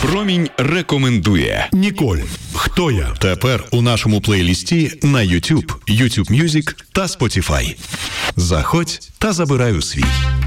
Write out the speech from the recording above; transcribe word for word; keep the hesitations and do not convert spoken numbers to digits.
Промінь рекомендує. Ніколь. Хто я? Тепер у нашому плейлісті на YouTube, YouTube Music та Spotify. Заходь та забирай у свій.